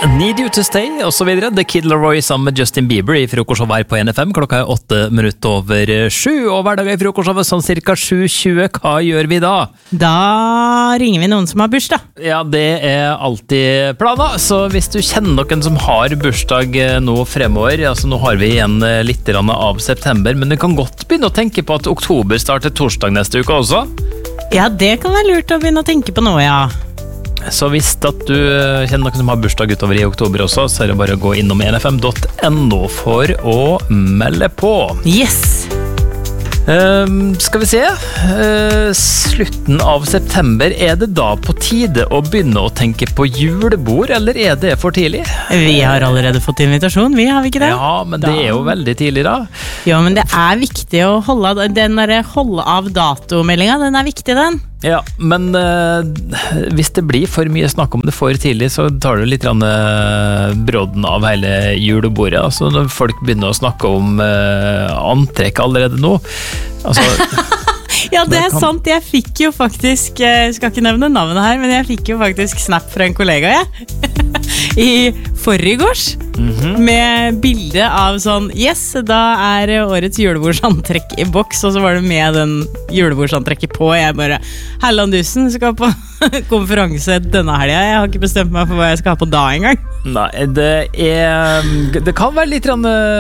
Need You To Stay, og så videre. The Kid Laroi sammen med Justin Bieber i frokostshowet her på NFM. Klokka 7:08, og hverdager i frokostshowet sånn cirka 7:20. Hva gjør vi da? Da ringer vi noen som har bursdag. Ja, det er alltid planer, så hvis du kjenner noen som har bursdag nå fremover, altså nå har vi igjen litt av september, men du kan godt begynne å tenke på at oktober starter torsdag neste uke også. Ja, det kan være lurt å begynne å tenke på nå, ja. Så hvis at du kjenner noen som har bursdag utover i oktober også, så er det bare å gå innom nfm.no for å melde på. Yes! Skal vi se, slutten av september, er det da på tide å begynne å tenke på julebord, eller er det for tidlig? Vi har allerede fått invitasjon, vi har vi ikke det? Ja, men det er jo veldig tidlig da. Ja, men det er viktig å holde, den der holde av datomeldingen, den er viktig den. Ja, men hvis det blir for mye snakk om det for tidlig, så tar du litt brodden av hele julebordet. Altså når folk begynner å snakke om antrekk allerede nå, altså... Ja, det er sant. Jeg fikk jo faktisk, jeg skal ikke nevne navnet her, men jeg fikk jo faktisk snap fra en kollega, i forrigårs, med bilde av sånn, yes, da er årets julebordsantrekk i boks, og så var det med den julebordsantrekket på. Jeg bare, Hellandusen skal på konferanse denne helgen. Jeg har ikke bestemt meg for hva jeg skal ha på da engang. Nei, det kan være litt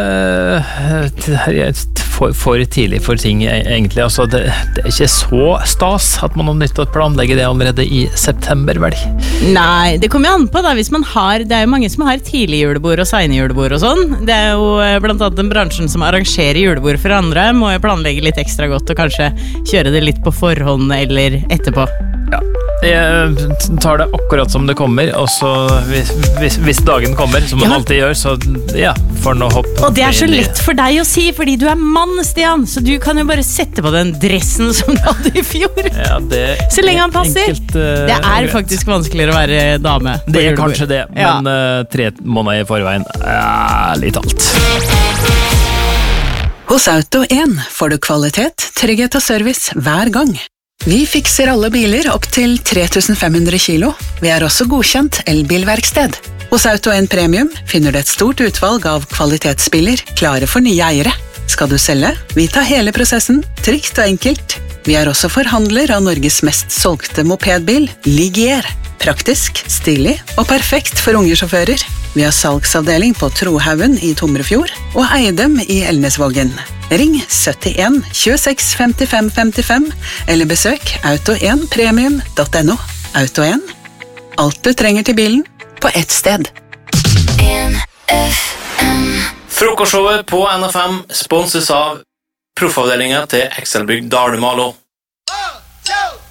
for tidlig for ting egentlig, altså det er ikke så stas at man har nytt å planlegge det allerede i september, vel? Nei, det kommer jo an på da, hvis man har, det er jo mange som har tidlig julebord og sene julebord og sånn. Det er jo blant annet den bransjen som arrangerer julebord for andre, må jo planlegge litt ekstra godt og kanskje kjøre det litt på forhånd eller etterpå. Ja, jeg tar det akkurat som det kommer, og så hvis dagen kommer, som man alltid gjør, så ja, får den å hoppe. Og det er så lett for deg å si, fordi du er mann, Stian, så du kan jo bare sette på den dressen som du hadde i fjor. Ja, så lenge han passer. Det er faktisk vanskeligere å være dame. Det er kanskje det, men 3 måneder i forveien litt alt. Hos Auto 1 får du kvalitet, trygghet og service hver gang. Vi fikser alle biler opp til 3500 kilo. Vi er også godkjent elbilverksted. Hos Auto 1 Premium finner du et stort utvalg av kvalitetsbiler klare for nye eiere. Skal du selge? Vi tar hele prosessen, trygt og enkelt. Vi er også forhandler av Norges mest solgte mopedbil, Ligier. Praktisk, stilig og perfekt for unge sjåfører. Vi har salgsavdeling på Trohaugen i Tomrefjord og Eidem i Elnesvågen. Ring 71 26 55 55 eller besøk auto1premium.no. Auto 1. Alt du trenger til bilen på ett sted. Frokostshowet på NFM sponses av proffavdelingen til Excelbygg Dalumalo.